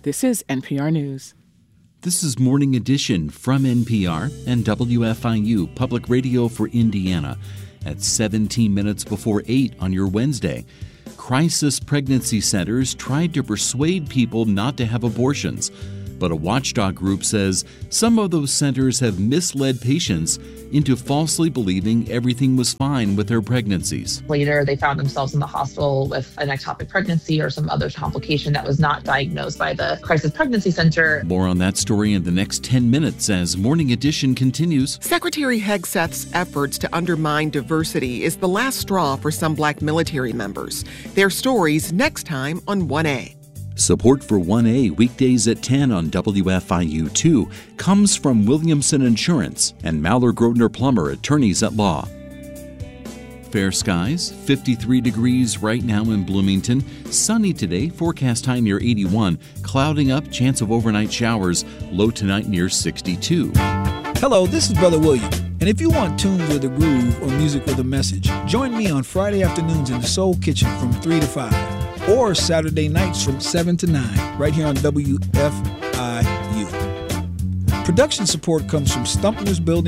This is NPR News. This is Morning Edition from NPR and WFIU Public Radio for Indiana at 17 minutes before 8 on your Wednesday. Crisis pregnancy centers tried to persuade people not to have abortions, but a watchdog group says some of those centers have misled patients into falsely believing everything was fine with their pregnancies. Later, they found themselves in the hospital with an ectopic pregnancy or some other complication that was not diagnosed by the crisis pregnancy center. More on that story in the next 10 minutes as Morning Edition continues. Secretary Hegseth's efforts to undermine diversity is the last straw for some Black military members. Their stories next time on 1A. Support for 1A weekdays at 10 on WFIU2 comes from Williamson Insurance and Mallard Grodner Plummer, attorneys at law. Fair skies, 53 degrees right now in Bloomington. Sunny today, forecast high near 81. Clouding up, chance of overnight showers, low tonight near 62. Hello, this is Brother William. And if you want tunes with a groove or music with a message, join me on Friday afternoons in the Soul Kitchen from 3 to 5. Or Saturday nights from 7 to 9, right here on WFIU. Production support comes from Stumpner's Building